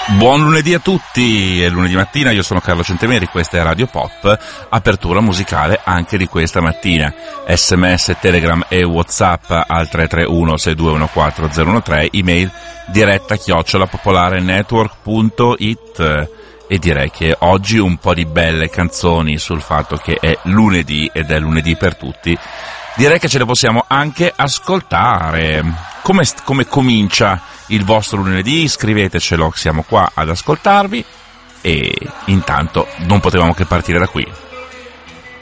Buon lunedì a tutti, è lunedì mattina, io sono Carlo Centemeri, questa è Radio Pop, apertura musicale anche di questa mattina. SMS, Telegram e WhatsApp al 331-6214-013, email diretta@popolarenetwork.it. E direi che oggi un po' di belle canzoni sul fatto che è lunedì ed è lunedì per tutti. Direi che ce le possiamo anche ascoltare. Come comincia il vostro lunedì? Scrivetecelo, siamo qua ad ascoltarvi e intanto non potevamo che partire da qui.